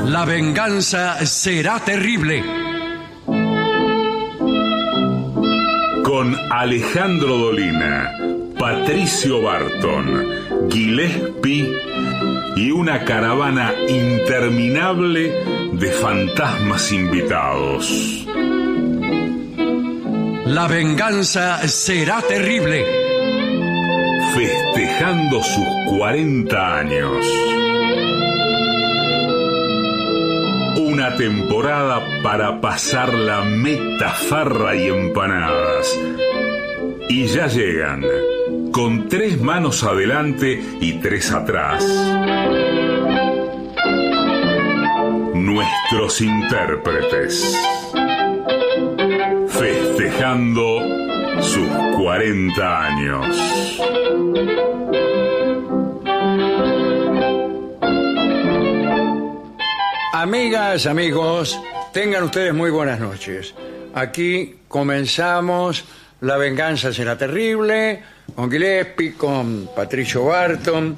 La venganza será terrible. Con Alejandro Dolina, Patricio Barton, Gillespie y una caravana interminable de fantasmas invitados. La venganza será terrible. Festejando sus 40 años. Una temporada para pasar la metafarra y empanadas. Y ya llegan, con 3 manos adelante y 3 atrás. Nuestros intérpretes. Festejando sus 40 años. Amigas, amigos, tengan ustedes muy buenas noches. Aquí comenzamos La venganza será terrible, con Gillespie, con Patricio Barton.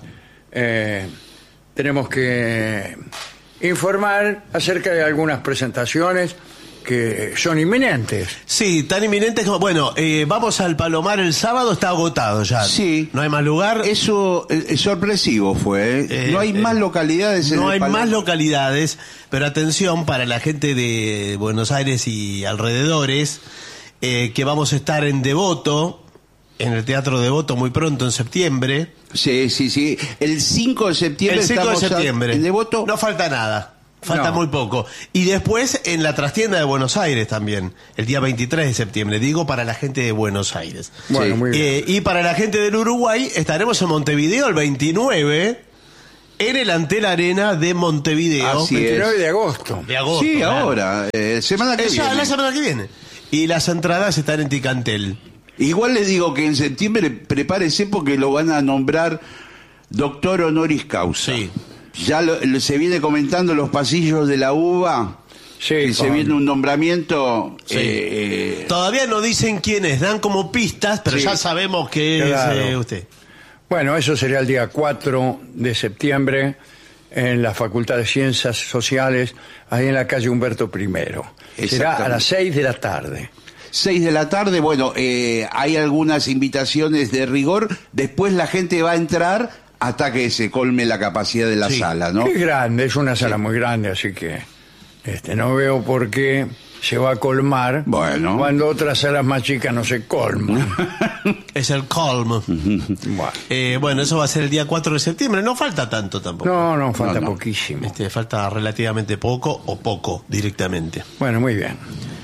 Tenemos que informar acerca de algunas presentaciones que son inminentes. Sí, tan inminentes como... Bueno, vamos al Palomar el sábado, está agotado ya. Sí. No hay más lugar. Eso es sorpresivo fue. No hay más localidades en No el hay Palomar. más localidades, pero atención para la gente de Buenos Aires y alrededores, que vamos a estar en Devoto, en el Teatro Devoto muy pronto, en septiembre. Sí. El 5 de septiembre El 5 de estamos septiembre. en Devoto. No falta nada. Falta muy poco. Y después en la trastienda de Buenos Aires también, el día 23 de septiembre, digo para la gente de Buenos Aires. Bueno, muy bien. Y para la gente del Uruguay, estaremos en Montevideo el 29, en el Antel Arena de Montevideo. Así 29 de agosto. De agosto. Sí, claro. ahora, semana que Ya, viene. la semana que viene. Y las entradas están en Ticantel. Igual les digo que en septiembre prepárese porque lo van a nombrar doctor honoris causa. Sí. Ya se viene comentando los pasillos de la UBA. Sí, que se viene un nombramiento. Sí. Todavía no dicen quién es, dan como pistas, pero Sí. ya sabemos que Claro. es usted. Bueno, eso sería el día 4 de septiembre en la Facultad de Ciencias Sociales, ahí en la calle Humberto I. Será Exactamente. a las 6 de la tarde. 6 de la tarde, bueno, hay algunas invitaciones de rigor. Después la gente va a entrar hasta que se colme la capacidad de la Sí. sala, ¿no? Es grande, es una sala muy grande, así que no veo por qué se va a colmar Bueno. cuando otras salas más chicas no se colman. Es el Colm. Bueno. Bueno, eso va a ser el día 4 de septiembre. No falta tanto tampoco. No, falta No. poquísimo. Falta relativamente poco o poco directamente. Bueno, muy bien.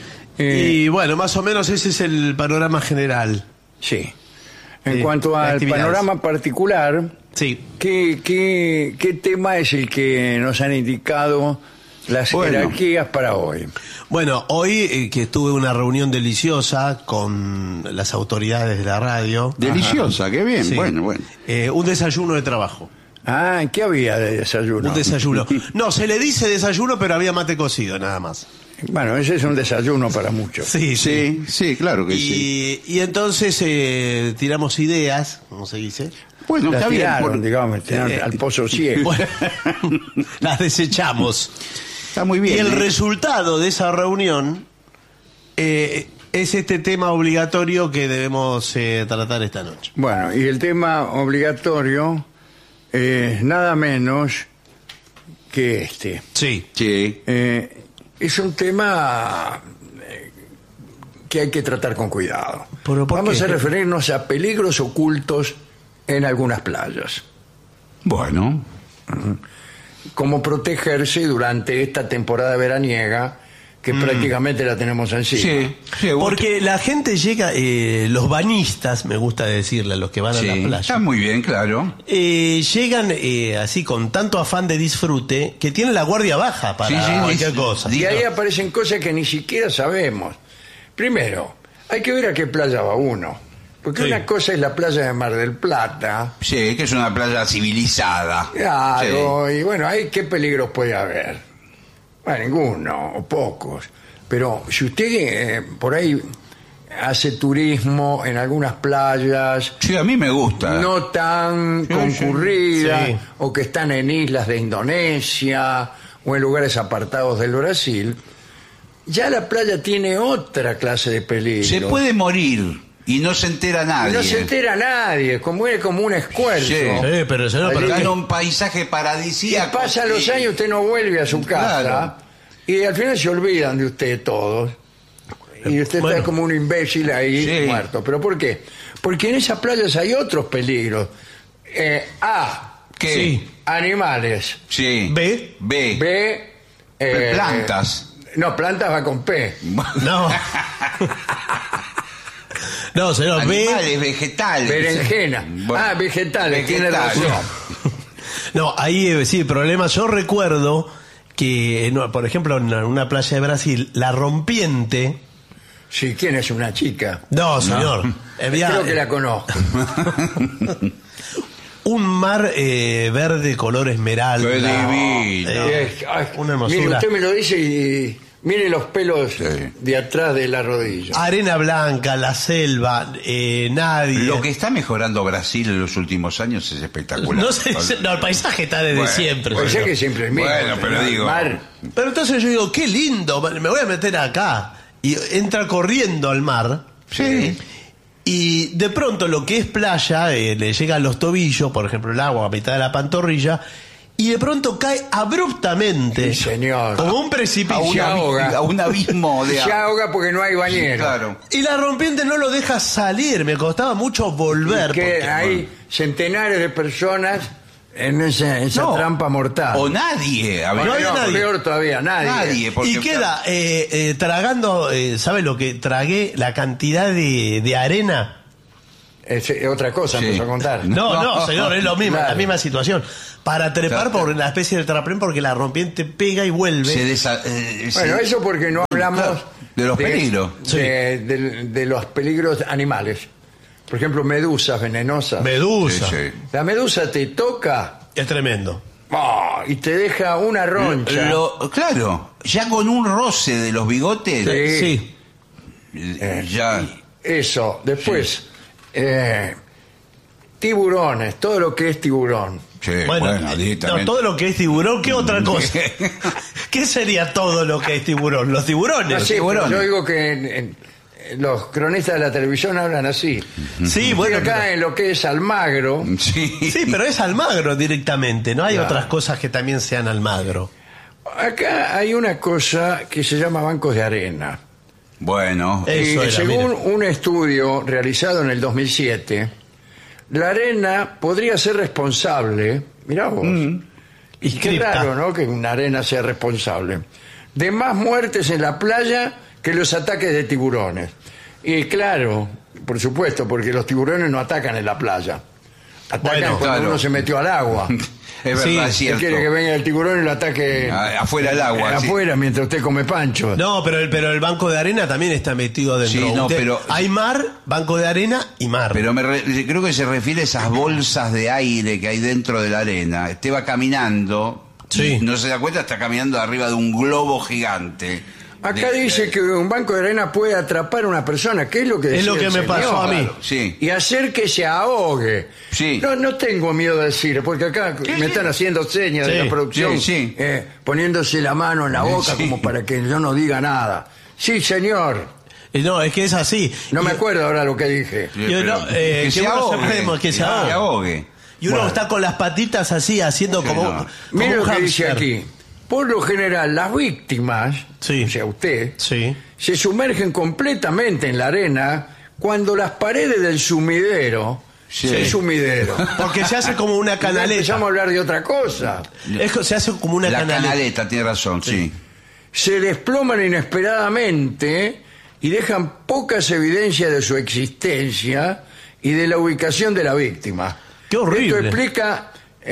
Y bueno, más o menos ese es el panorama general. Sí. En Sí, cuanto de al actividades. panorama particular, Sí. ¿qué tema es el que nos han indicado las Bueno. jerarquías para hoy? Bueno, hoy que tuve una reunión deliciosa con las autoridades de la radio. Deliciosa, qué bien. Sí. Bueno. Un desayuno de trabajo. Ah, ¿qué había de desayuno? Un desayuno. No, se le dice desayuno, pero había mate cocido, nada más. Bueno, ese es un desayuno para muchos. Sí, claro que sí. Y entonces tiramos ideas, ¿cómo se dice? Bueno, Las está bien. tiraron, digamos, tiraron al pozo ciego. Bueno, las desechamos. Está muy bien. Y el ¿eh? resultado de esa reunión es este tema obligatorio que debemos tratar esta noche. Bueno, y el tema obligatorio es nada menos que este. Sí. Sí. Es un tema que hay que tratar con cuidado. ¿Pero por Vamos qué? a referirnos a peligros ocultos en algunas playas. Bueno. Cómo protegerse durante esta temporada veraniega que prácticamente la tenemos encima. Sí. Porque la gente llega, los bañistas, me gusta decirle a los que van a la Está playa, muy bien, claro. llegan así con tanto afán de disfrute que tienen la guardia baja para Sí, cualquier sí. cosa. Y ahí aparecen cosas que ni siquiera sabemos. Primero, hay que ver a qué playa va uno. Porque Sí. una cosa es la playa de Mar del Plata. Sí, que es una playa civilizada. Claro, y bueno, ahí qué peligros puede haber. Bueno, ninguno, o pocos. Pero si usted por ahí hace turismo en algunas playas Sí, a mí me gusta. no tan concurridas, Sí. o que están en islas de Indonesia, o en lugares apartados del Brasil, ya la playa tiene otra clase de peligro. Se puede morir y no se entera nadie. No se entera nadie, como es como un escuerzo. Sí. Sí, pero señor, Allí- pero Está en un paisaje Y paradisíaco. pasan los años, usted no vuelve a su casa, Claro. y al final se olvidan de usted todos. Y usted Bueno. está como un imbécil ahí Sí. muerto. ¿Pero por qué? Porque en esas playas hay otros peligros. ¿Qué? Sí. Animales. Sí. B. B. B. Plantas. No, plantas va con P. No. No, señor, Animales, vegetales. Berenjena. Bueno, Vegetales, tiene razón. No, ahí sí, el problema. Yo recuerdo que, por ejemplo, en una playa de Brasil, la rompiente. Sí, ¿quién es una chica? No, señor. Había Creo que la conozco. un mar verde color esmeralda. Qué divino. Ay, Una hermosura. mire, usted me lo dice y mire los pelos Sí. de atrás de la rodilla. Arena blanca, la selva, nadie. Lo que está mejorando Brasil en los últimos años es espectacular. No sé, no, el paisaje está desde Bueno, siempre. Pues sé señor. que siempre es mío. Bueno, pero digo- Mar, Pero entonces yo digo, qué lindo, me voy a meter acá. Y entra corriendo al mar. Sí. Y de pronto lo que es playa, le llega a los tobillos, por ejemplo el agua a mitad de la pantorrilla, y de pronto cae abruptamente. Sí, señor. Como un A, precipicio. Se ahoga. a un abismo de se ahoga porque no hay bañero. Claro. Y la rompiente no lo deja salir, me costaba mucho volver. Que porque- hay centenares de personas en esa No. trampa mortal. O nadie. A ver, No hay nadie. Peor todavía, nadie. Nadie. Porque Y queda tragando, ¿sabe lo que tragué? La cantidad de arena. Es otra cosa, Sí. empezó a contar. No, señor, es lo mismo, Claro. la misma situación. Para trepar Claro. por una especie de terraplén porque la rompiente pega y vuelve. Bueno, eso porque no hablamos Claro, de los peligros. de los peligros animales. Por ejemplo, medusas venenosas. Medusa. Sí, sí. La medusa te toca Es tremendo. y te deja una roncha. Claro, ya con un roce de los bigotes, Sí. Sí. ya. Eso. Después, tiburones, todo lo que es tiburón. Sí, Bueno, no, directamente. todo lo que es tiburón, ¿qué otra cosa? ¿Qué sería todo lo que es tiburón? Los tiburones. No sé, pero tiburones. yo digo que los cronistas de la televisión hablan así. Sí, Y bueno, acá pero, en lo que es Almagro, Sí. sí, pero es Almagro directamente. No hay Claro. otras cosas que también sean Almagro. acá hay una cosa que se llama bancos de arena. Bueno, Eso Y era, según mire. un estudio realizado en el 2007, la arena podría ser responsable, mirá vos, y qué Cripta. raro, ¿no?, que una arena sea responsable, de más muertes en la playa que los ataques de tiburones. Y claro, por supuesto, porque los tiburones no atacan en la playa. Atacan Bueno, cuando claro. uno se metió al agua. es Sí, verdad, es Si cierto. quiere que venga el tiburón y lo ataque Afuera del agua. sí. afuera mientras usted come pancho. No, pero el banco de arena también está metido adentro. Sí, no, pero- Hay mar, banco de arena y mar. Pero creo que se refiere a esas bolsas de aire que hay dentro de la arena. Usted va caminando, Sí. y no se da cuenta, está caminando arriba de un globo gigante. Acá dice que un banco de arena puede atrapar a una persona, que es lo que Es lo decía que el me pasó señor. a mí. Sí. Y hacer que se ahogue. Sí. No tengo miedo de decir, porque acá me están haciendo señas de Sí, la producción, sí. poniéndose la mano en la boca Sí. como para que yo no diga nada. Sí, señor. No, es que es así. No Y- me acuerdo ahora lo que dije. Sí, Yo pero no, que que se uno se ahogue. prema, que se ahogue. Y uno Bueno. está con las patitas así, haciendo Sí, como, no. como Mire un lo que dice hámster. aquí. Por lo general, las víctimas, Sí. o sea, usted, Sí. se sumergen completamente en la arena cuando las paredes del sumidero, Sí. el sumidero, Porque se hace como una ya canaleta. empezamos a hablar de otra cosa, Se hace como una La canaleta. canaleta, tiene razón, sí. se desploman inesperadamente y dejan pocas evidencias de su existencia y de la ubicación de la víctima. Qué horrible. Esto explica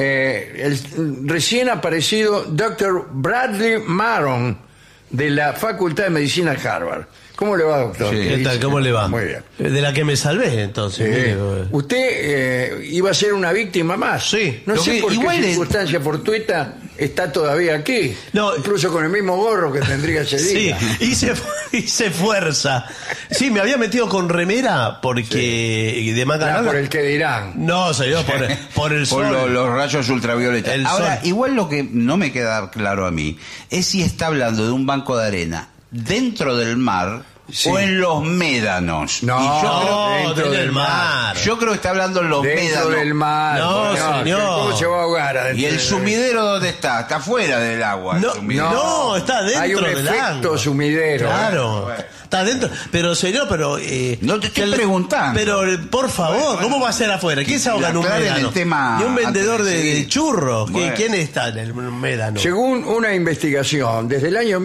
el recién aparecido Dr. Bradley Maron de la Facultad de Medicina de Harvard. ¿Cómo le va, doctor? Sí. ¿Qué tal? ¿Cómo le va? Muy bien. De la que me salvé, entonces. Sí. Mire, Usted iba a ser una víctima más. Sí. No Lo sé que por igual qué es- circunstancia fortuita está todavía aquí. No. Incluso con el mismo gorro que tendría ese Sí, día. hice fuerza. Sí, me había metido con remera porque de manga Ah, larga. por el que dirán. No, señor, por el Por sol. los rayos ultravioletas. El Ahora, sol. igual lo que no me queda claro a mí es si está hablando de un banco de arena dentro del mar Sí. o en los médanos. No, Y No, dentro del del mar. yo creo que está hablando en los Dentro médanos. del mar. No, señor. ¿Cómo se va a ahogar adentro ¿Y el del- sumidero dónde está? Está fuera del agua. el No, sumidero. no, está dentro Hay un del efecto agua. sumidero. Claro. Bueno. Está dentro. Pero, señor, pero... No te estoy preguntando. Pero, por favor, ¿cómo va a ser afuera? ¿Quién se ahoga en un Aclaren el médano? tema Ni un vendedor antes de de seguir. churros. Bueno. ¿Quién está en el médano? Según una investigación, desde el año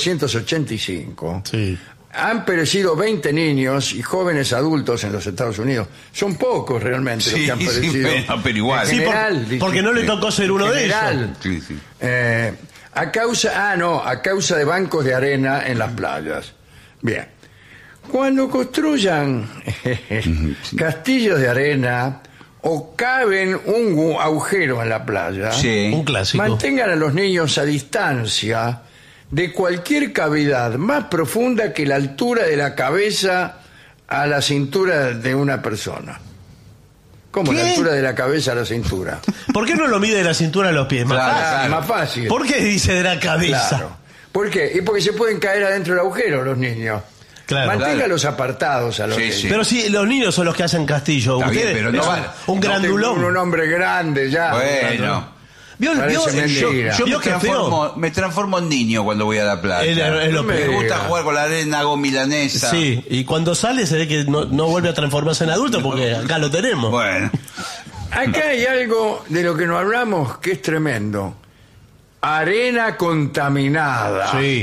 1985, Sí. han perecido 20 niños y jóvenes adultos en los Estados Unidos. Son pocos realmente los Sí, que han sí, perecido. pero igual. En Sí, general, dice. porque no le tocó ser uno de general. ellos. Sí, sí. A causa de bancos de arena en las playas. Bien. Cuando construyan castillos de arena o caven un agujero en la playa, Sí. Un clásico. mantengan a los niños a distancia de cualquier cavidad más profunda que la altura de la cabeza a la cintura de una persona. ¿Cómo la ¿Qué? altura de la cabeza a la cintura? ¿Por qué no lo mide de la cintura a los pies? Más Claro, fácil. Ah, más fácil. ¿Por qué dice de la cabeza? Claro. ¿Por qué? Y porque se pueden caer adentro del agujero los niños. Claro. Manténgalos apartados a los Sí, niños. sí. Pero sí, los niños son los que hacen castillo. Está bien, Ustedes pero no es van- un no grandulón. Un hombre grande ya. Bueno. ¿Vio, Parece mentira. Yo vio me que me transformo en niño cuando voy a la playa. Es lo No me Me peor. gusta diga. jugar con la arena, hago milanesa. Sí, y cuando sale se ve que no vuelve a transformarse en adulto porque acá lo tenemos. Bueno. Acá hay algo de lo que no hablamos que es tremendo. Arena contaminada. Sí,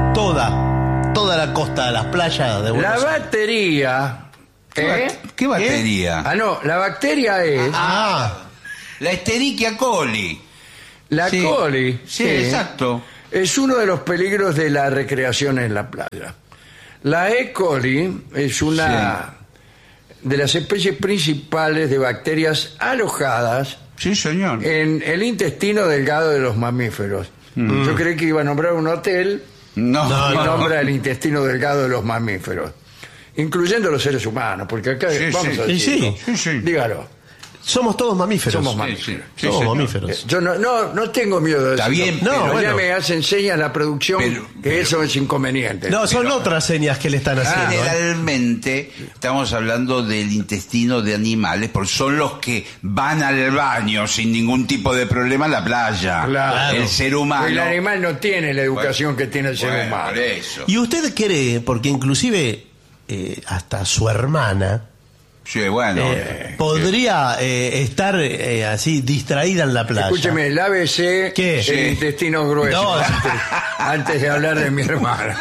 toda la costa de las playas de La Buenos Aires. bacteria... ¿eh? ¿Qué batería? Ah, no, la bacteria es Ah, La Escherichia coli. la Sí. coli. Sí, exacto. Es uno de los peligros de la recreación en la playa. La E. coli es una de las especies principales de bacterias alojadas Sí, señor. en el intestino delgado de los mamíferos. Yo creí que iba a nombrar un hotel No, No, y no. nombra el intestino delgado de los mamíferos, incluyendo los seres humanos, porque acá Sí, vamos sí. a Y decirlo. sí, sí. Dígalo. somos todos mamíferos. Somos Sí, mamíferos. sí, sí, Somos señor. mamíferos. Yo no tengo miedo de Está decirlo. bien, No, pero bueno. ya me hacen señas la producción Pero- que eso es inconveniente. No, son otras señas que le están haciendo. ¿eh? Generalmente estamos hablando del intestino de animales, porque son los que van al baño sin ningún tipo de problema a la playa. Claro. El ser humano. El animal no tiene la educación que tiene el ser Bueno, humano. por eso. ¿Y usted cree, porque inclusive hasta su hermana Sí, bueno. podría estar así distraída en la playa? Escúcheme, lávese ¿Qué? el Sí. intestino grueso No. antes de hablar de mi hermana.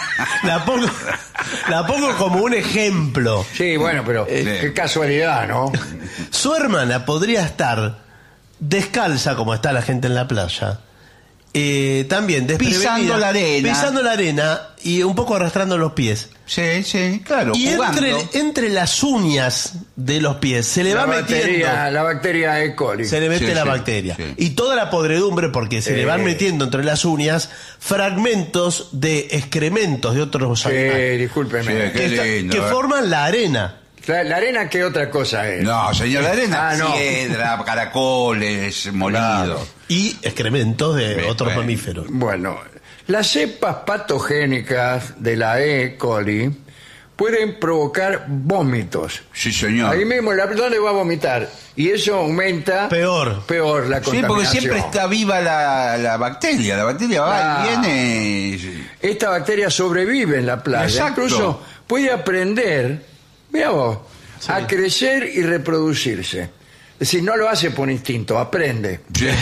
La pongo como un ejemplo. Sí, bueno, pero qué casualidad, ¿no? Su hermana podría estar descalza, como está la gente en la playa, también desprevenida, Pisando la arena. pisando la arena y un poco arrastrando los pies. Sí, sí, claro. Y jugando. entre las uñas de los pies se le va metiendo, La bacteria E. coli. se le mete Sí, la sí, bacteria. sí. Y toda la podredumbre, porque se le van metiendo entre las uñas fragmentos de excrementos de otros Sí, animales discúlpeme. Sí, Qué lindo, que ¿eh? forman la arena. La arena, ¿qué otra cosa es? No, señor, la arena. Ah, no. Piedra, caracoles, molidos. Y excrementos de Bien, otros bueno. mamíferos. Bueno, las cepas patogénicas de la E. coli pueden provocar vómitos. Sí, señor. Ahí mismo, ¿dónde va a vomitar? Y eso aumenta Peor. la Sí, contaminación. porque siempre está viva la bacteria. La bacteria va Ah. y viene. Sí. Esta bacteria sobrevive en la playa. Exacto. Incluso puede aprender, mira vos, a crecer y reproducirse. Es decir, no lo hace por instinto, aprende.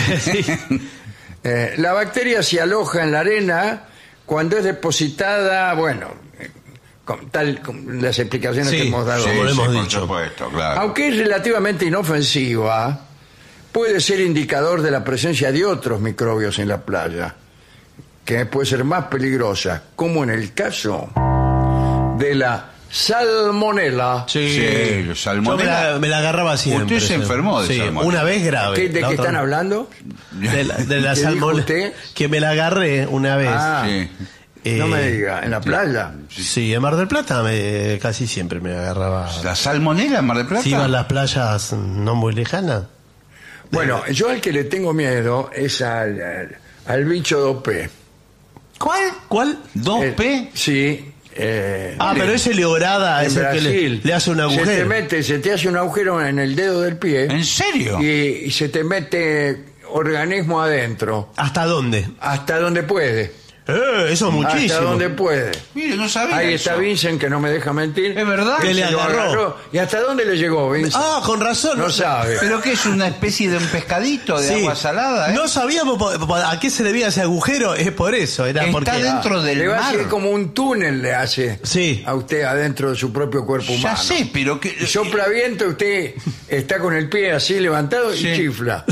La bacteria se aloja en la arena cuando es depositada, bueno, con las explicaciones Sí, que hemos dado. como lo hemos por dicho. supuesto, claro. Aunque es relativamente inofensiva, puede ser indicador de la presencia de otros microbios en la playa, que puede ser más peligrosa, como en el caso de la salmonela. Sí, los salmonela. Yo me la agarraba siempre. Usted se enfermó de salmonela. Una vez grave. ¿De qué están hablando? De la ¿Qué dijo salmonela. usted? Que me la agarré una vez. Ah, Sí. no me diga, ¿en la playa? Sí, en Mar del Plata casi siempre me agarraba. ¿La salmonela en Mar del Plata? Si iba a las playas no muy lejanas. Bueno, yo al que le tengo miedo es al bicho 2P. ¿Cuál? ¿2P? Sí. Pero ese leorada En es el que Brasil. le hace un agujero. Se te hace un agujero en el dedo del pie. ¿En serio? Y se te mete organismo adentro. ¿Hasta dónde? Hasta donde puede. Eso es muchísimo. Hasta donde puede. Mire, no sabía Ahí eso. está Vincent, que no me deja mentir. ¿Es verdad? Que Se le lo agarró. ¿Y hasta dónde le llegó, Vincent? Con razón. No sabe. ¿Pero qué es una especie de un pescadito de Sí. agua salada? No sabíamos a qué se debía ese agujero, es por eso. Era Está porque dentro del Le va a mar. hacer como un túnel, le hace Sí. a usted adentro de su propio cuerpo Ya humano. sé, pero que... Y sopla viento, usted está con el pie así levantado Sí. y chifla.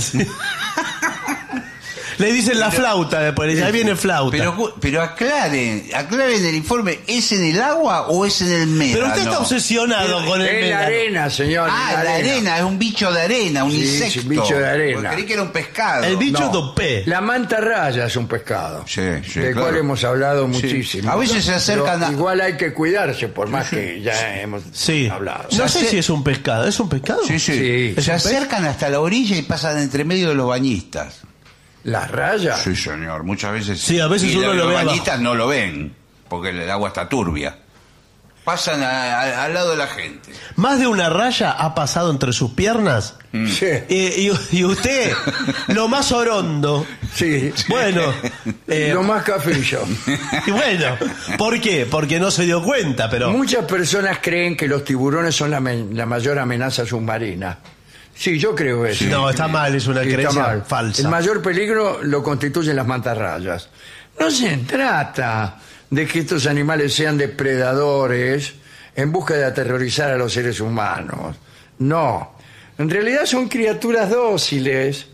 le dicen la flauta después. Ahí viene flauta. Pero aclaren el informe, ¿es en el agua o es en el médano? Pero usted está obsesionado con el En la médano. arena, señor. Ah, en la arena, es un bicho de arena, un Sí, insecto. sí, bicho de arena. Porque creí que era un pescado. El bicho No. 2P. La manta raya es un pescado. Sí, sí, del claro. cual hemos hablado Sí. muchísimo. A veces se acercan Pero a- igual hay que cuidarse, por más que ya hemos Sí. hablado. No O sea, sé si es un pescado. ¿Es un pescado? Sí. Sí. Se acercan hasta la orilla y pasan entre medio de los bañistas. ¿Las rayas? Sí, señor, muchas veces. Sí, a veces y uno lo los ve bañistas no lo ven, porque el agua está turbia. Pasan al lado de la gente. ¿Más de una raya ha pasado entre sus piernas? Sí. Y usted, lo más orondo. Sí. Bueno, Lo más cafillo. y bueno, ¿por qué? Porque no se dio cuenta, pero... Muchas personas creen que los tiburones son la mayor amenaza submarina. Sí, yo creo eso. No, está mal, es una Sí, está creencia mal. falsa. El mayor peligro lo constituyen las mantarrayas. No se trata de que estos animales sean depredadores en busca de aterrorizar a los seres humanos. No. En realidad son criaturas dóciles,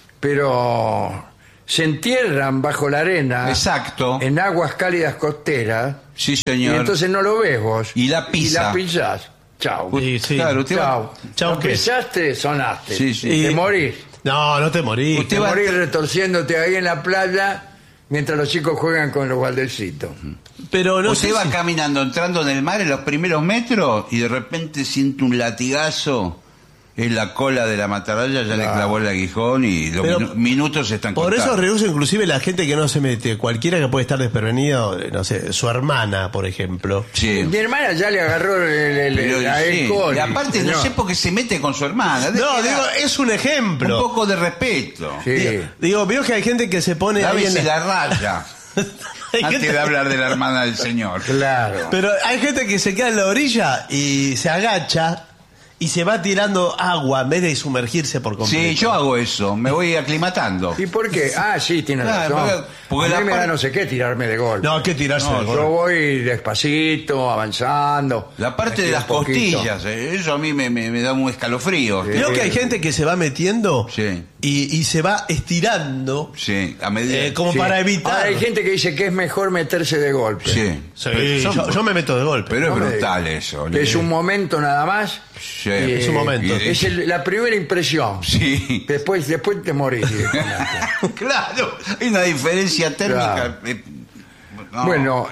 pero se entierran bajo la arena. Exacto. En aguas cálidas costeras. Sí, Y señor. entonces no lo ves vos. Y la pisa. Y la pisás. Chau. Sí, sí. Claro, usted va- Chau. Chau, Lo ¿qué? pisaste, sonaste. Sí, sí. Te morís. No, no te morís. Usted Te va- morís retorciéndote ahí en la playa mientras los chicos juegan con los baldecitos. Pero no Usted sé va si- caminando, entrando en el mar en los primeros metros y de repente siente un latigazo en la cola de la matarraya, ya le clavó el aguijón y los Pero minutos se están Por contando. eso rehúso inclusive la gente que no se mete, cualquiera que puede estar desprevenido, no sé, su hermana, por ejemplo. Sí. Mi hermana ya le agarró Pero, la sí. E. coli, Y aparte no señor. sé por qué se mete con su hermana. No, Déjela. digo, es un Un ejemplo. poco de respeto. Sí. Digo, veo que hay gente que se pone ahí Lávese en la raya. Hay Antes gente- de hablar de la hermana del señor. Claro. Pero hay gente que se queda en la orilla y se agacha y se va tirando agua en vez de sumergirse por completo. Sí, yo hago eso. Me voy aclimatando. ¿Y por qué? Ah, sí, tiene Claro, razón. porque A la mí me da par- no sé qué tirarme de golpe. No, hay que tirarse No, de yo golpe. voy despacito, avanzando. La parte de Aquí las un poquito. costillas, eso a mí me da un escalofrío. Veo que hay gente que se va metiendo Sí. y se va estirando Sí, a medida. como Sí. para evitar. Ahora hay gente que dice que es mejor meterse de golpe. Sí. Sí, yo me meto de golpe. Pero No es me brutal diga. eso. Que es un momento nada más. Sí, y, es un momento. Es la primera impresión. Sí. Después te morís. directamente. Claro, hay una diferencia térmica. Claro. No. Bueno,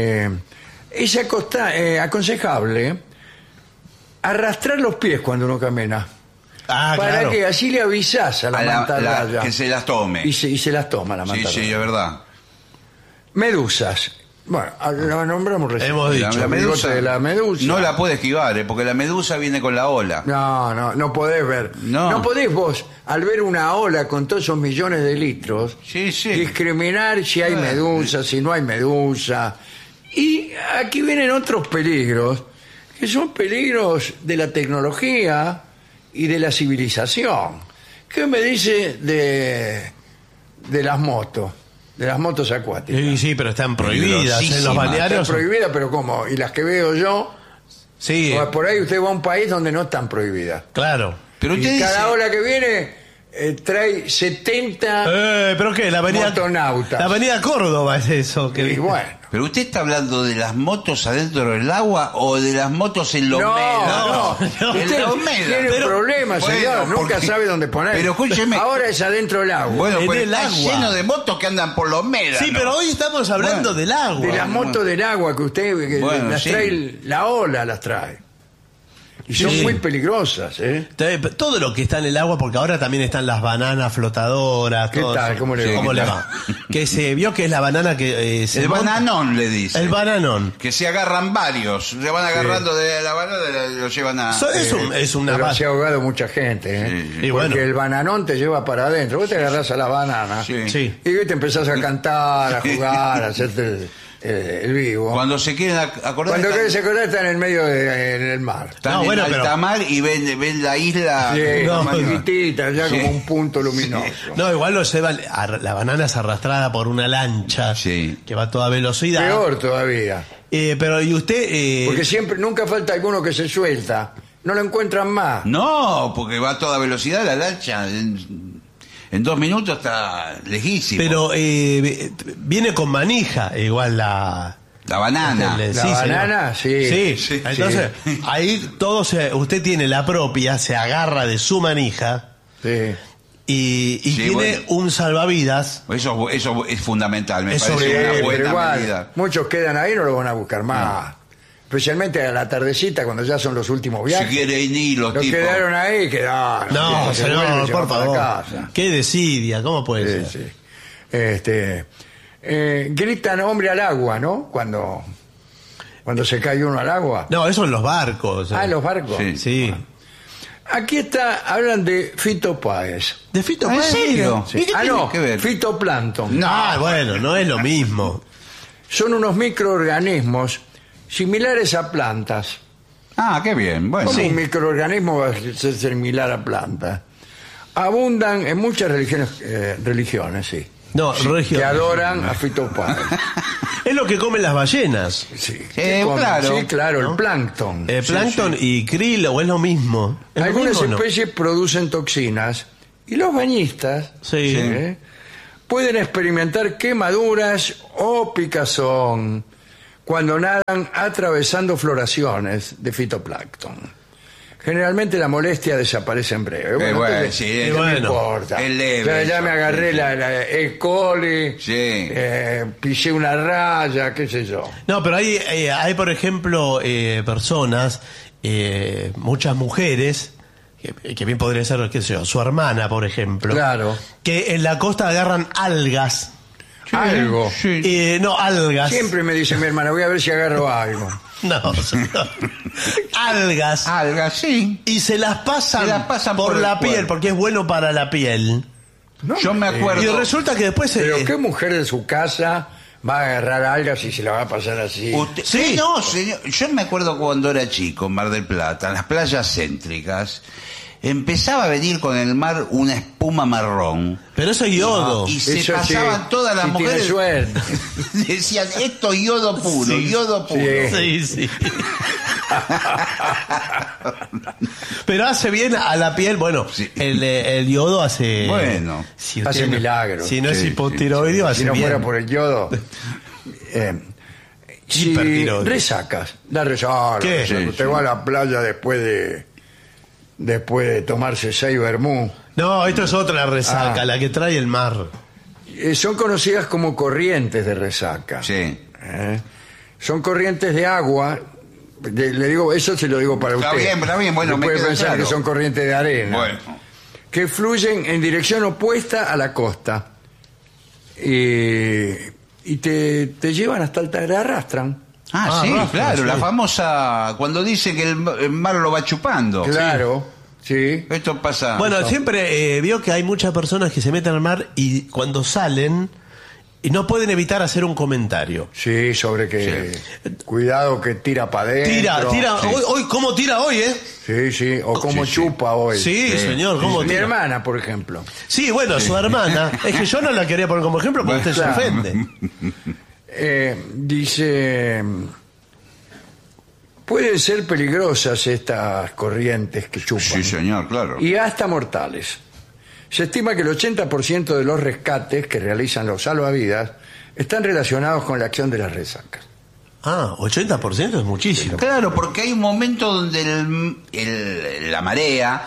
es aconsejable arrastrar los pies cuando uno camina. Ah, ¿Para claro. que así le avisás a la, A la- mantarraya. que se las tome. Y se las toma la Sí, mantarraya. sí, es verdad. Medusas. Bueno, la nombramos recién. Hemos dicho. La el bigote de la medusa. no la puede esquivar, porque la medusa viene con la ola. No podés ver. No. No podés vos, al ver una ola con todos esos millones de litros, Sí, sí. discriminar si hay medusa, si no hay medusa. Y aquí vienen otros peligros, que son peligros de la tecnología y de la civilización. ¿Qué me dice de las motos? De las motos acuáticas. Sí, sí, pero están prohibidas en los Peligrosísimas. balnearios. Están prohibidas, pero ¿cómo? Y las que veo yo, Sí, por ahí usted va a un país donde no están prohibidas. claro. Pero usted Y cada dice. ola que viene trae 70 ¿Pero qué? La avenida... motonautas. La avenida Córdoba es eso. Y bueno. ¿Pero usted está hablando de las motos adentro del agua o de las motos en los médanos? no. En Usted los médanos. tiene un problema, Bueno, señor. Nunca porque- sabe dónde poner. Pero escúcheme. Ahora es adentro del agua. Bueno, En pero el está agua. lleno de motos que andan por los médanos. Sí, pero hoy estamos hablando del agua. de las motos del agua que usted que Bueno, las sí. trae, la ola las trae. Y son Sí. muy peligrosas, ¿eh? Todo lo que está en el agua, porque ahora también están las bananas flotadoras. ¿Qué todo tal? eso. ¿Cómo le va? ¿Cómo ¿qué le tal? va? Que se vio que es la banana que se El monta- bananón le dice. El bananón. Que se agarran varios. Se van agarrando de la banana y lo llevan a... Es una Pero base. se ha ahogado mucha gente, ¿eh? Sí, sí. Y Porque bueno. el bananón te lleva para adentro. Vos te agarrás a la banana Sí. Sí. y te empezás a cantar, a jugar, a hacerte el vivo. Cuando se quieren acordar... Cuando están- querés acordar está en el medio en el mar. Están No, en bueno, alta pero- mar y ven la isla... Sí, no, chiquitita, ya Sí. como un punto luminoso. No, igual lo llevan. La banana es arrastrada por una lancha Sí. que va a toda velocidad. Peor todavía. Pero y usted. Porque siempre, nunca falta alguno que se suelta. No lo encuentran más. No, porque va a toda velocidad la lancha. En 2 minutos está lejísimo. Pero viene con manija, igual la. La banana. el- La sí, banana, sí. Sí, Entonces, ahí usted tiene la propia, se agarra de su manija Sí. y Sí, tiene bueno. un salvavidas. Eso es fundamental, me Eso Sí, parece una pero buena igual, medida. muchos quedan ahí y no lo van a buscar más. Especialmente a la tardecita, cuando ya son los últimos Si viajes. quieren ir los Los tipos. quedaron ahí, quedaron. No, Se vuelven y señor, se por van para favor. casa. Qué desidia, ¿cómo puede Sí, ser? sí. Gritan hombre al agua, ¿no? Cuando se cae uno al agua. No, eso en los barcos. Ah, en los barcos. Sí. Sí. Aquí hablan de Fito Páez. ¿De Fito ¿En Páez? serio? Sí. ¿Y qué Ah, tiene no, que ver? fitoplancton. Ah, bueno, no es lo mismo. Son unos microorganismos similares a plantas. Ah, qué bien. Bueno, ¿Cómo un microorganismo va a ser similar a plantas? Abundan en muchas religiones, sí. No, Regio. Que adoran a Fito Páez. Es lo que comen las ballenas. Sí, ¿qué comen? claro. Sí, claro, ¿No? el plancton. Plancton y krill, o es lo mismo. ¿Es lo Algunas mismo o no? especies producen toxinas y los bañistas Sí. pueden experimentar quemaduras o picazón cuando nadan atravesando floraciones de fitoplancton. Generalmente la molestia desaparece en breve. bueno, entonces, sí, no bueno, importa. es leve Ya eso, me agarré sí, la E. coli, Sí. pisé una raya, qué sé yo. No, pero hay por ejemplo, personas, muchas mujeres, que bien podría ser, qué sé yo, su hermana, por ejemplo, Claro. que en la costa agarran algas. Algo. Sí. No, algas. Siempre me dice mi hermana, voy a ver si agarro algo. No, señor. Algas. Algas, sí. Y se las pasan, por el la piel, cuerpo. porque es bueno para la piel. No, Yo me acuerdo. Y resulta que después Pero ¿qué mujer de su casa va a agarrar algas y se la va a pasar así? Usted- Sí. No, señor. Yo me acuerdo cuando era chico en Mar del Plata, en las playas céntricas, empezaba a venir con el mar una espuma marrón. Pero eso es yodo. Y se Eso sí, pasaban todas las si tiene mujeres. suerte. Decían, esto es yodo puro, Sí. yodo puro. Sí. Sí, sí. Pero hace bien a la piel. Bueno, Sí. el yodo hace. Bueno, si hace usted no- milagros. Si no es Sí, hipotiroideo, Si hace no bien. fuera por el yodo. Si Hipertiroides. resacas, la resaca. ¿Qué? resaca. Sí, Usted sí. va a la playa después de tomarse 6 vermú. No, esto es otra resaca, Ah. la que trae el mar. Son conocidas como corrientes de resaca. Sí. Son corrientes de agua. Le digo, eso se lo digo para Está usted. bien, bueno, No me puede queda pensar claro. que son corrientes de arena. Bueno. Que fluyen en dirección opuesta a la costa. Y te llevan hasta el te arrastran. Ah, sí, Rafa, claro, sí. la famosa, cuando dice que el mar lo va chupando. Claro, sí. Esto pasa. Bueno, siempre vio que hay muchas personas que se meten al mar y cuando salen y no pueden evitar hacer un comentario. Sí, sobre que cuidado que tira para adentro. Tira. Sí. Hoy, ¿cómo tira hoy, Sí, sí, o como Sí, sí. chupa hoy. Sí, señor, ¿cómo Mi tira? hermana, por ejemplo. Sí, bueno, su hermana. Es que yo no la quería poner como ejemplo porque Bueno, usted claro. se ofende. Dice, pueden ser peligrosas estas corrientes que chupan Sí, señor, claro. y hasta mortales. Se estima que el 80% de los rescates que realizan los salvavidas están relacionados con la acción de las resacas. Ah, 80% es muchísimo. Claro, porque hay un momento donde la marea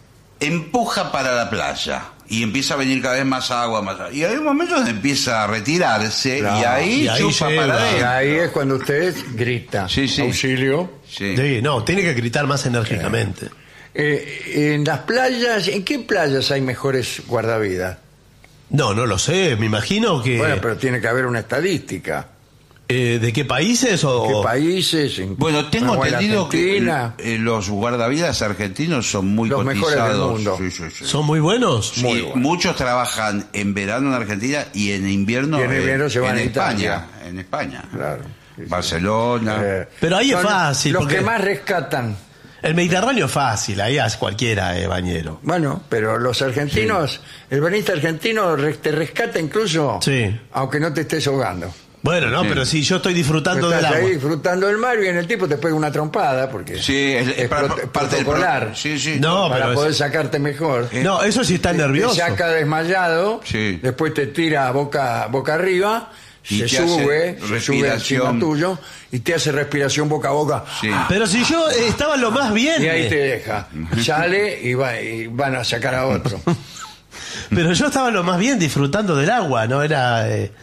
empuja para la playa y empieza a venir cada vez más agua, y hay un momento donde empieza a retirarse, Claro, y ahí chupa llega. para Y adentro. ahí es cuando usted grita, Sí, sí. auxilio. Sí. Sí, no, tiene que gritar más enérgicamente. En las playas, ¿en qué playas hay mejores guardavidas? No, no lo sé, me imagino que... Bueno, pero tiene que haber una estadística. ¿De qué países o...? ¿Qué países? Bueno, tengo en entendido Argentina, que los guardavidas argentinos son muy Los mejores del cotizados. mundo. Sí, sí, sí. ¿Son muy buenos? Sí, muy bueno. muchos trabajan en verano en Argentina y en invierno, Y en invierno se van en a Italia. España. En España. Claro. Sí, sí. Barcelona. Pero ahí es Son fácil, Los porque- que más rescatan. El Mediterráneo es fácil, ahí es cualquiera bañero. Bueno, pero los argentinos, el bañista argentino te rescata incluso, Sí. aunque no te estés ahogando. Bueno, no, Sí. pero si yo estoy disfrutando del Estás agua. ahí disfrutando del mar y en el tipo te pega una trompada porque Sí, es parte del protocolar. Sí, sí. No, para pero poder es- sacarte mejor. No, eso sí está nervioso. Te saca desmayado, Sí. después te tira boca arriba, Y se te hace sube encima respiración. tuyo y te hace respiración boca a boca. Sí. Pero si yo estaba lo más bien. Y ahí te deja. Sale y van a sacar a otro. Pero yo estaba lo más bien disfrutando del agua, no era...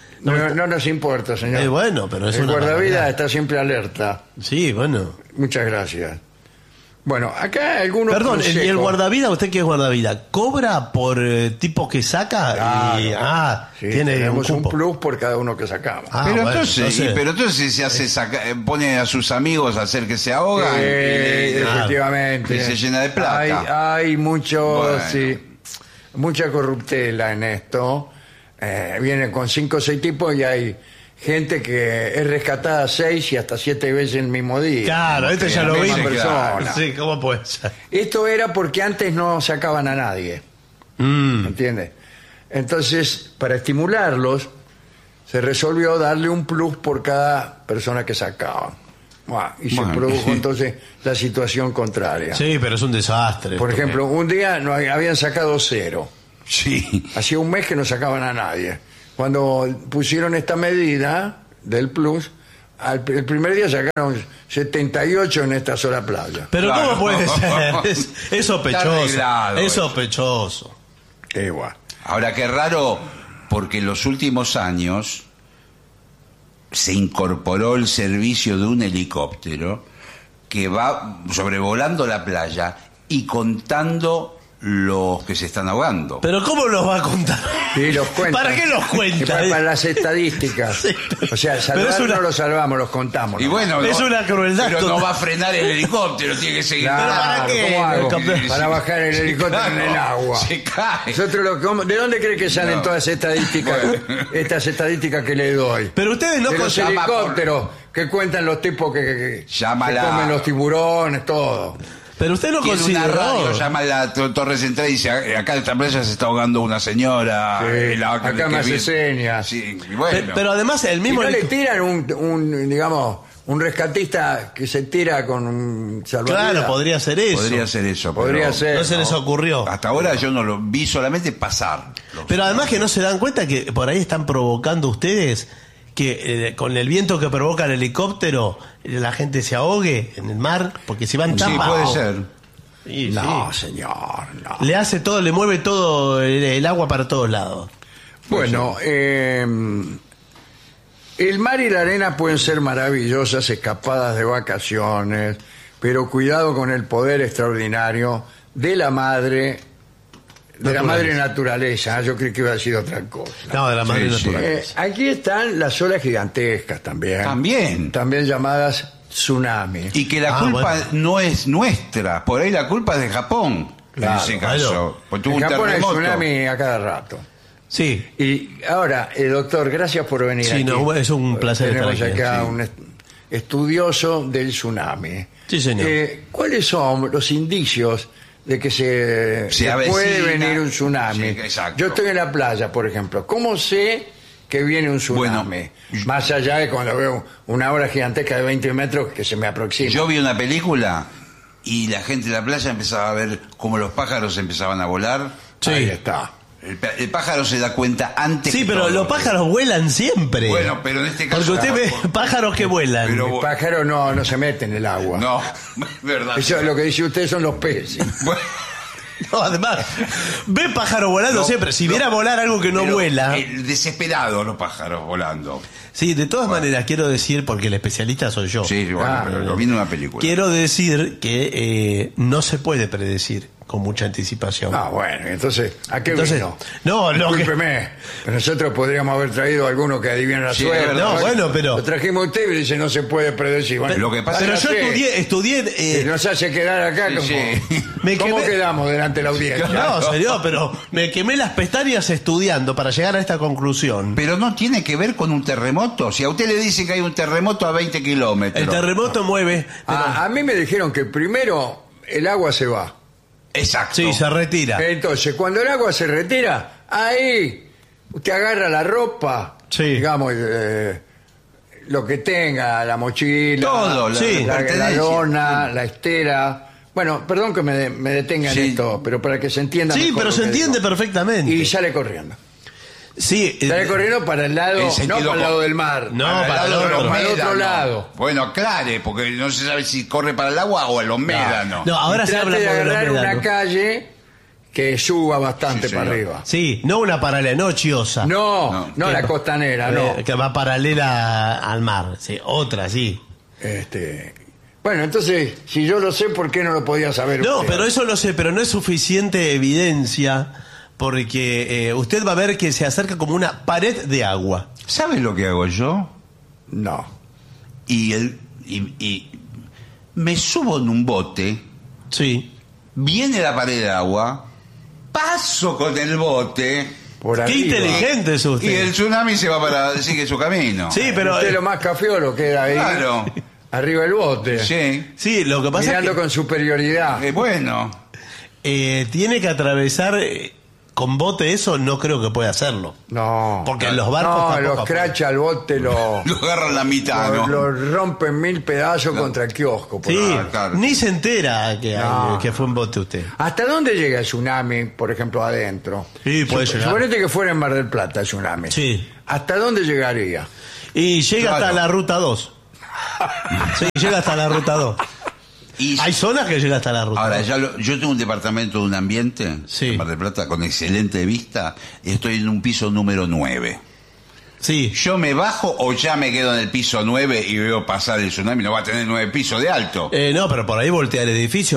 No nos importa, señor. bueno, pero es el una guardavidas barbaridad. está siempre alerta. Sí, bueno. Muchas gracias. Bueno, acá algunos Perdón, ¿y el consejos. guardavida, usted qué es guardavida? ¿Cobra por tipo que saca? Claro. Sí, tiene un tenemos un cupo. plus por cada uno que sacamos. Ah, pero, bueno, entonces se hace pone a sus amigos a hacer que se ahogan Efectivamente. y se llena de plata. Hay mucho, Bueno. sí, mucha corruptela en esto. Vienen con 5 o 6 tipos y hay gente que es rescatada 6 y hasta 7 veces el mismo día. Claro, esto ya lo vi. Misma persona. Sí, ¿cómo puede ser? Esto era porque antes no sacaban a nadie. ¿Entiendes? Entonces, para estimularlos, se resolvió darle un plus por cada persona que sacaban. Y se Bueno. produjo entonces la situación contraria. Sí, pero es un desastre. Por esto. ejemplo, un día habían sacado 0. Sí. Hacía un mes que no sacaban a nadie. Cuando pusieron esta medida del plus, el primer día sacaron 78 en esta sola playa. Pero Claro. ¿cómo puede ser? Es sospechoso. arreglado Es eso. sospechoso. Igual. Ahora, qué raro, porque en los últimos años se incorporó el servicio de un helicóptero que va sobrevolando la playa y contando los que se están ahogando. Pero ¿cómo los va a contar? Sí, los cuenta. ¿Para qué los cuenta? Para las estadísticas. Sí. O sea, Pero salvar es una- no lo salvamos, los contamos. Y ¿no? bueno, Es una crueldad pero no total. va a frenar el helicóptero, tiene que seguir. Claro, ¿para qué? ¿cómo hago? Campeón. Para bajar el helicóptero en el Claro, agua. se cae. ¿De dónde cree que salen No. todas estadísticas, estas estadísticas que le doy? Pero ustedes no De los llama por- helicópteros que cuentan los tipos que Llama se la- comen los tiburones, todo. Pero usted no Tiene una radio, consideró. llama a la Torre Central y dice, acá en esta playa se está ahogando una señora. Sí, La- acá que me hace vi- señas. Sí, y bueno. Pero además el Y mismo... no le helico- tiran un rescatista que se tira con un salvavidas. Claro, podría ser eso. Podría ser eso. Podría pero ser. No se les ocurrió. Hasta ahora yo no lo vi, solamente pasar. Pero además que no se dan cuenta que por ahí están provocando ustedes que con el viento que provoca el helicóptero la gente se ahogue en el mar porque si van tan Sí, bajo. puede ser. Sí, No, sí. señor, no. Le hace todo, le mueve todo el agua para todos lados. Bueno, el mar y la arena pueden ser maravillosas escapadas de vacaciones, pero cuidado con el poder extraordinario de la madre, naturaleza. Yo creí que iba a decir otra cosa. No, de la madre Sí, sí. naturaleza. Aquí están las olas gigantescas también. También. Llamadas tsunami. Y que la culpa bueno. no es nuestra. Por ahí la culpa es de Japón. Claro, en ese caso. claro. Pues tuvo En un Japón hay terremoto. tsunami a cada rato. Sí. Y ahora, doctor, gracias por venir Sí, aquí. no, es un placer Tenemos estar aquí, acá sí. un estudioso del tsunami. Sí, señor. ¿Cuáles son los indicios de que se avecina. puede venir un tsunami? Sí, exacto. Yo estoy en la playa, por ejemplo. ¿Cómo sé que viene un tsunami? Más allá de cuando veo una ola gigantesca de 20 metros que se me aproxima. Yo vi una película y la gente de la playa empezaba a ver cómo los pájaros empezaban a volar. Sí. Ahí está. El pájaro se da cuenta antes. Sí, que pero todo. los pájaros vuelan siempre. Bueno, pero en este caso. Porque usted ve pájaros que vuelan. Pero- El pájaro no se mete en el agua. No, es verdad. Eso es lo que dice usted, son los peces. Bueno, No, además, ve pájaros volando No, siempre. Si no. viera volar algo que no pero, vuela. desesperados los pájaros volando. Sí, de todas maneras, quiero decir, porque el especialista soy yo. Sí, bueno, Ah, pero lo vi en una película. Quiero decir que no se puede predecir con mucha anticipación. Ah, bueno, entonces, ¿a qué Entonces, vino? no, lo que- Discúlpeme, pero nosotros podríamos haber traído a alguno que adivina la Sí, suerte. es verdad. No, bueno, pero- Lo trajimos a usted y dice no se puede predecir. Bueno, Lo que pasa Pero es yo váyase, estudié. que nos hace quedar acá como... sí. Me ¿Cómo quemé- quedamos delante de la audiencia? No, serio, pero me quemé las pestañas estudiando para llegar a esta conclusión. Pero no tiene que ver con un terremoto. Si a usted le dicen que hay un terremoto a 20 kilómetros. El terremoto mueve. pero- A mí me dijeron que primero el agua se va. Exacto. sí, se retira. Entonces, cuando el agua se retira, ahí usted agarra la ropa, Sí. digamos, lo que tenga, la mochila, Todo, Sí. la pertenencia. lona, la estera. Bueno, perdón que me detenga en Sí. esto, pero para que se entienda Sí, mejor pero lo se que entiende digo. perfectamente. Y sale corriendo. Sí, Sale corriendo para el lado, En no sentido para el lado del mar. No, Para para el el lado de otro. los Para el otro médanos. lado. Bueno, aclare, porque no se sabe si corre para el agua o a los médanos. No, ahora Y se trate habla de por los agarrar una médanos. calle que suba bastante Sí, para señor. arriba. Sí, no una paralela, no chiosa. No Que- la costanera, no. Que va paralela al mar. Sí, otra, sí. Bueno, entonces, si yo lo sé, ¿por qué no lo podía saber No, usted? pero eso lo sé, pero no es suficiente evidencia porque usted va a ver que se acerca como una pared de agua. ¿Sabes lo que hago yo? No. Y me subo en un bote, Sí. viene la pared de agua, paso con el bote Por Qué arriba. inteligente es usted. y el tsunami se va sigue su camino. Sí, pero Usted lo más cafiolo queda ahí. Claro. Arriba del bote. Sí. sí, lo que pasa Mirando es que con superioridad. Bueno. tiene que atravesar con bote eso, no creo que pueda hacerlo. No. Porque los barcos No, tampoco los afuera. cracha al bote Lo agarran la mitad, ¿no? lo rompen mil pedazos contra el kiosco. por Sí, ahí. claro. ni se entera No. que fue un bote usted. ¿Hasta dónde llega el tsunami, por ejemplo, adentro? Sí, puede llegar. Suponete que fuera en Mar del Plata el tsunami. Sí. ¿Hasta dónde llegaría? Y llega Claro. hasta la ruta 2. Sí, llega hasta la ruta 2. Y Hay zonas que llega hasta la ruta ahora, 2. yo tengo un departamento de un ambiente Sí. en Mar del Plata con excelente vista y estoy en un piso número 9. Sí. ¿Yo me bajo o ya me quedo en el piso 9 y veo pasar el tsunami? No va a tener 9 pisos de alto. No, pero por ahí voltea el edificio.